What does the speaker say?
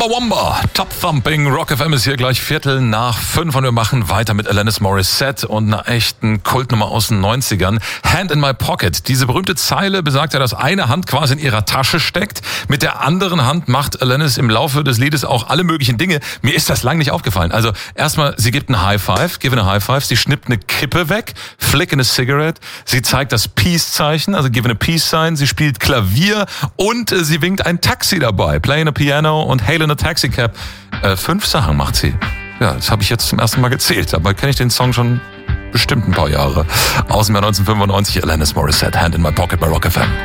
Wamba Wamba, Top Thumping, Rock FM ist hier gleich 5:15 und wir machen weiter mit Alanis Morissette und einer echten Kultnummer aus den 90ern. Hand in my pocket. Diese berühmte Zeile besagt ja, dass eine Hand quasi in ihrer Tasche steckt. Mit der anderen Hand macht Alanis im Laufe des Liedes auch alle möglichen Dinge. Mir ist das lang nicht aufgefallen. Also erstmal, sie gibt einen High Five, give a High Five. Sie schnippt eine Kippe weg, flick in a cigarette. Sie zeigt das Peace-Zeichen, also give a Peace Sign. Sie spielt Klavier und sie winkt ein Taxi dabei. Playing a piano und Hail in a Taxicab. 5 Sachen macht sie. Ja, das habe ich jetzt zum ersten Mal gezählt. Dabei kenne ich den Song schon bestimmt ein paar Jahre. Aus dem Jahr 1995, Alanis Morissette, Hand in my pocket bei Rock FM.